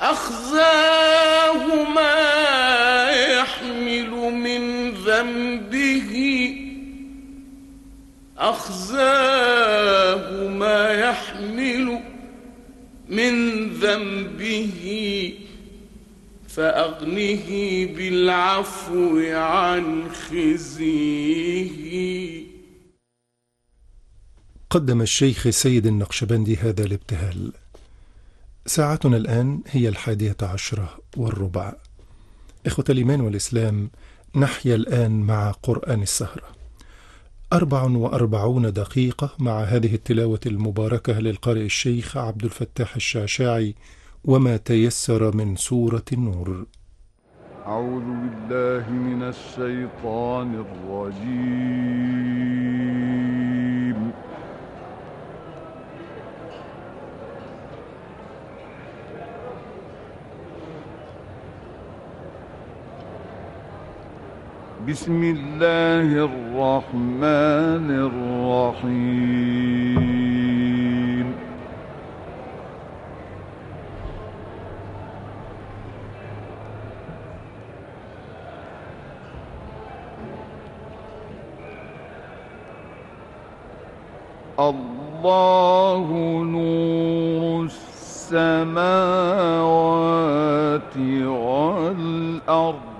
أخزاه ما يحمل من ذنبه، أخزاه ما يحمل من ذنبه، فأغنه بالعفو عن خزيه. قدم الشيخ سيد النقشبندي هذا الابتهال. ساعتنا الآن هي 11:15. إخوة الإيمان والإسلام، نحيا الآن مع قرآن السهرة 44 دقيقة مع هذه التلاوة المباركة للقارئ الشيخ عبد الفتاح الشعشاعي، وما تيسر من سورة النور. أعوذ بالله من الشيطان الرجيم. بسم الله الرحمن الرحيم. الله نور السماوات والأرض